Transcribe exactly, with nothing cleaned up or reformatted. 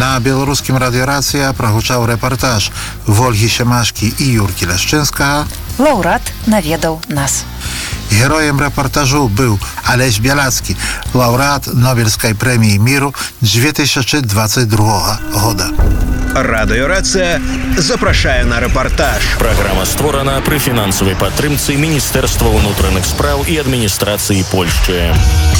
На беларускім радыёрацыя прагучаў рэпартаж Вольгі Сямашкі і Юркі Ляшчынскага. Лаўрэат наведаў нас. Героем рэпартажу быў Алесь Бялацкі, лаўрэат Нобелевскай прэміі міру две тысячи двадцать другого года. Радыёрацыя запрашае на рэпартаж. Праграма створана пры фінансавай падтрымцы Міністэрства ўнутраных спраў і адміністрацыі Польшчы.